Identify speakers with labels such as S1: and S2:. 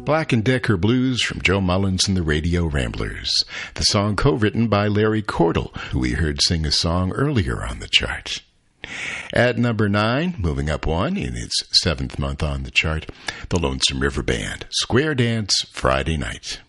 S1: Black & Decker Blues from Joe Mullins and the Radio Ramblers. The song co-written by Larry Cordell, who we heard sing a song earlier on the chart. At number 9, moving up one in its 7th month on the chart, the Lonesome River Band, Square Dance Friday Night.